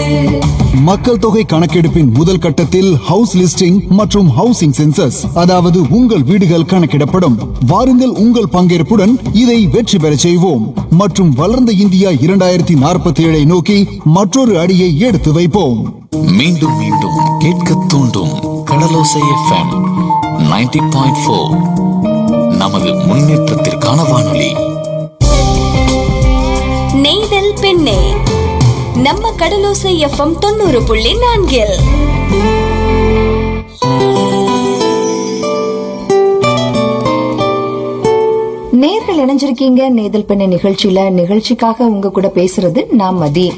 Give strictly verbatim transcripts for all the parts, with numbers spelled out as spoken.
மக்கள் தொகை கணக்கெடுப்பின் முதல் கட்டத்தில் ஹவுஸ் லிஸ்டிங் மற்றும் ஹவுசிங் சென்சஸ், அதாவது உங்கள் வீடுகள் கணக்கிடப்படும். வாருங்கள், உங்கள் பங்கேற்புடன் இதை வெற்றி பெற செய்வோம் மற்றும் வளர்ந்த இந்தியா இரண்டாயிரத்தி நாற்பத்தி ஏழை நோக்கி மற்றொரு அடியை எடுத்து வைப்போம். மீண்டும் மீண்டும் கேட்க தூண்டும் கடலோசை எஃப்எம் நைன்டி பாயிண்ட் ஃபோர், நமது முன்னேற்றத்திற்கான வானொலி. நெய்தல் பெண்ணே, நம்ம கடலோசை எஃப்எம் தொண்ணூறு புள்ளி நான்கில். நேர்கள் இணைஞ்சிருக்கீங்க நெய்தல் பெண்ணை நிகழ்ச்சியில. நிகழ்ச்சிக்காக உங்க கூட பேசுறது நான் மதி.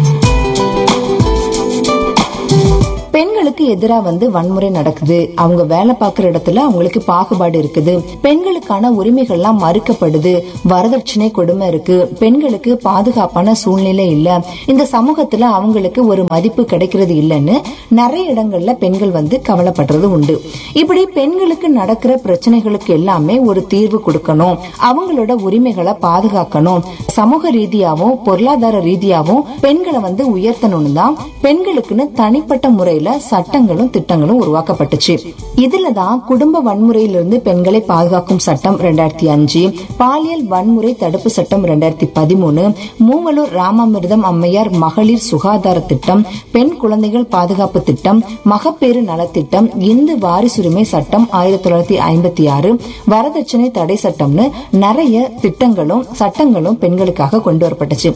பெண்களுக்கு எதிரா வந்து வன்முறை நடக்குது, அவங்க வேலை பார்க்கிற இடத்துல அவங்களுக்கு பாகுபாடு இருக்குது, பெண்களுக்கான உரிமைகள்லாம் மறுக்கப்படுது, வரதட்சணை கொடுமை இருக்கு, பெண்களுக்கு பாதுகாப்பான சூழ்நிலை இல்ல, இந்த சமூகத்துல அவங்களுக்கு ஒரு மதிப்பு கிடைக்கிறது இல்லைன்னு நிறைய இடங்கள்ல பெண்கள் வந்து கவலைப்படுறது உண்டு. இப்படி பெண்களுக்கு நடக்கிற பிரச்சனைகளுக்கு எல்லாமே ஒரு தீர்வு கொடுக்கணும், அவங்களோட உரிமைகளை பாதுகாக்கணும், சமூக ரீதியாவும் பொருளாதார ரீதியாவும் பெண்களை வந்து உயர்த்தணும்னு தான் பெண்களுக்குன்னு தனிப்பட்ட முறையில சட்டங்களும் திட்டங்களும் உருவாக்கப்பட்டுச்சு. இதுலதான் குடும்ப வன்முறையிலிருந்து பெண்களை பாதுகாக்கும் சட்டம் ரெண்டாயிரத்தி அஞ்சு, பாலியல் வன்முறை தடுப்பு சட்டம் ரெண்டாயிரத்தி பதிமூணு, மூவலூர் ராமாமிர்தம் அம்மையார் மகளிர் சுகாதார திட்டம், பெண் குழந்தைகள் பாதுகாப்பு திட்டம், மகப்பேறு நலத்திட்டம், இந்து வாரிசுரிமை சட்டம் ஆயிரத்தி தொள்ளாயிரத்தி ஐம்பத்தி ஆறு, வரதட்சணை தடை சட்டம்னு நிறைய திட்டங்களும் சட்டங்களும் பெண்களுக்காக கொண்டு வரப்பட்டுச்சு.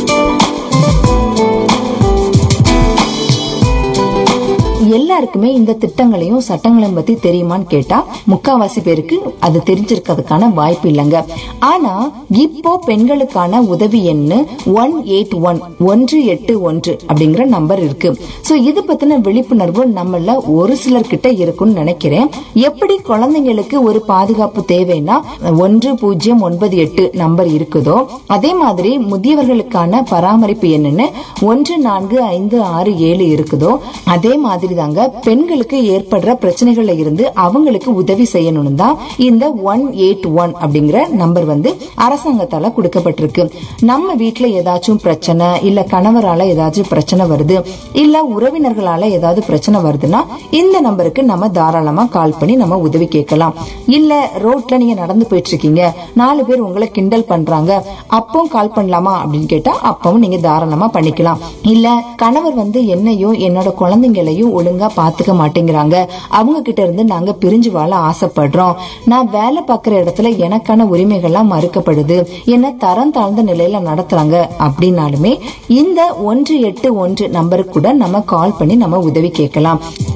எல்லாருக்குமே இந்த திட்டங்களையும் சட்டங்களையும் பத்தி தெரியுமான்னு கேட்டா முக்காவாசி பேருக்கு அது தெரிஞ்சிருக்கிறதுக்கான வாய்ப்பு இல்லைங்க. ஆனா இப்போ பெண்களுக்கான உதவி எண்ணு ஒன் எயிட் ஒன் ஒன்று எட்டு ஒன்று அப்படிங்கிற நம்பர் இருக்கு. சோ இது பத்தின விழிப்புணர்வு நம்மள ஒரு சிலர்கிட்ட இருக்குன்னு நினைக்கிறேன். எப்படி குழந்தைங்களுக்கு ஒரு பாதுகாப்பு தேவைன்னா ஒன்று பூஜ்ஜியம் ஒன்பது எட்டு நம்பர் இருக்குதோ, அதே மாதிரி முதியவர்களுக்கான பராமரிப்பு எண்ணுன்னு ஒன்று நான்கு ஐந்து ஆறு ஏழு இருக்குதோ, அதே மாதிரி பெண்களுக்கு ஏற்படுற பிரச்சனைகள்ல இருந்து அவங்களுக்கு உதவி செய்யணும் தான் இந்த ஒன் எயிட் ஒன் அப்படிங்கிற நம்பர் வந்து அரசாங்கத்தால கொடுக்கப்பட்டிருக்கு. நம்ம வீட்டுல ஏதாச்சும் பிரச்சனை இல்ல கணவரால ஏதாச்சும் பிரச்சனை வருது இல்ல உறவினர்களால ஏதாவது பிரச்சனை வருதுன்னா இந்த நம்பருக்கு நம்ம தாராளமா கால் பண்ணி நம்ம உதவி கேட்கலாம். இல்ல ரோட்ல நீங்க நடந்து போயிட்டு இருக்கீங்க, நாலு பேர் உங்களை கிண்டல் பண்றாங்க, அப்பவும் கால் பண்ணலாமா அப்படின்னு கேட்டா அப்பவும் நீங்க தாராளமா பண்ணிக்கலாம். இல்ல கணவர் வந்து என்னையும் என்னோட குழந்தைங்களையும் ஒழுங்கா பாத்துக்க மாட்டேங்கிறாங்க, அவங்க கிட்ட இருந்து நாங்க பிரிஞ்சு வாழ ஆசைப்படுறோம், நான் வேலை பார்க்கிற இடத்துல எனக்கான உரிமைகள்லாம் மறுக்கப்படுது, என்ன தரம் தாழ்ந்த நிலையில நடத்துறாங்க அப்படின்னாலுமே இந்த ஒன்று எட்டு ஒன்று நம்பருக்கு கூட நம்ம கால் பண்ணி நம்ம உதவி கேட்கலாம்.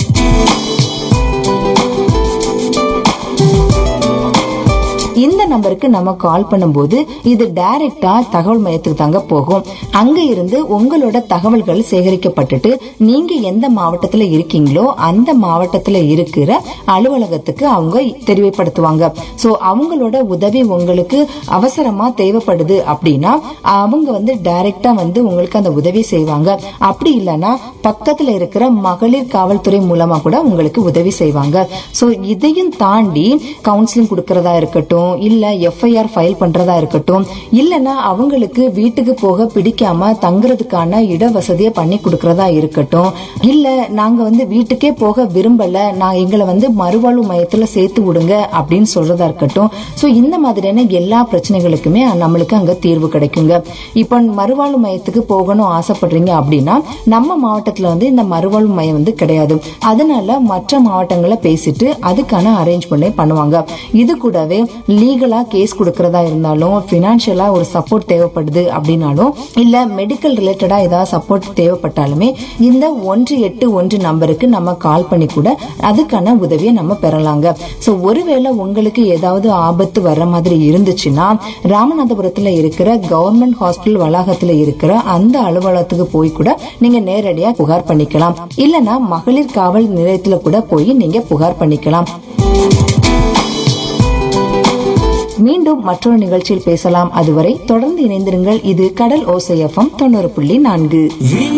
இந்த நம்பருக்கு நம்ம கால் பண்ணும்போது இது டைரக்டா தகவல் மையத்துக்கு தாங்க போகும். அங்க இருந்து உங்களோட தகவல்கள் சேகரிக்கப்பட்டுட்டு நீங்க எந்த மாவட்டத்துல இருக்கீங்களோ அந்த மாவட்டத்துல இருக்கிற அலுவலகத்துக்கு அவங்க தெரியப்படுத்துவாங்க. சோ அவங்களோட உதவி உங்களுக்கு அவசரமா தேவைப்படுது அப்படின்னா அவங்க வந்து டைரக்டா வந்து உங்களுக்கு அந்த உதவி செய்வாங்க. அப்படி இல்லைன்னா பக்கத்துல இருக்கிற மகளிர் காவல்துறை மூலமா கூட உங்களுக்கு உதவி செய்வாங்க. சோ இதையும் தாண்டி கவுன்சிலிங் கொடுக்கறதா இருக்கட்டும், இல்ல எஃப்ஐஆர் ஃபைல் பண்றதா இருக்கட்டும், இல்லனா அவங்களுக்கு வீட்டுக்கு போக பிடிக்காம தங்குறதுக்கான இட வசதியை பண்ணி கொடுக்கறதா இருக்கட்டும், இல்ல நாங்க வந்து வீட்டுக்கே போக விரும்பல, நான் எங்களை வந்து மறுவாழ்வு மையத்துல சேர்த்து விடுங்க அப்படின்னு சொல்றதா இருக்கட்டும். சோ இந்த மாதிரியான எல்லா பிரச்சனைகளுக்குமே நம்மளுக்கு அங்க தீர்வு கிடைக்குங்க. இப்ப மறுவாழ்வு மையத்துக்கு போகணும் ஆசைப்படுறீங்க அப்படின்னா நம்ம மாவட்டத்துல வந்து இந்த மறுவாழ்வு மையம் வந்து கிடையாது. அதனால மற்ற மாவட்டங்களை பேசிட்டு அதுக்கான அரேஞ்ச்மெண்ட் பண்ணுவாங்க. இது கூடவே லீகலா கேஸ் கொடுக்கறதா இருந்தாலும், பினான்சியலா ஒரு சப்போர்ட் தேவைப்படுது அப்படின்னாலும், இல்ல மெடிக்கல் ரிலேட்டடா ஏதாவது சப்போர்ட் தேவைப்பட்டாலுமே இந்த ஒன்று எட்டு ஒன்று நம்பருக்கு நம்ம கால் பண்ணி கூட அதுக்கான உதவியை நம்ம பெறலாங்க. சோ ஒருவேளை உங்களுக்கு ஏதாவது ஆபத்து வர்ற மாதிரி இருந்துச்சுன்னா ராமநாதபுரத்துல இருக்கிற கவர்மெண்ட் ஹாஸ்பிட்டல் வளாகத்துல இருக்கிற அந்த அலுவலகத்துக்கு போய் கூட நீங்க நேரடியா புகார் பண்ணிக்கலாம். இல்லனா மகளிர் காவல் நிலையத்துல கூட போய் நீங்க புகார் பண்ணிக்கலாம். மீண்டும் மற்றொரு நிகழ்ச்சியில் பேசலாம். அதுவரை தொடர்ந்து இணைந்திருங்கள். இது கடல் ஓசை எஃப்எம் தொண்ணூறு புள்ளி நான்கு.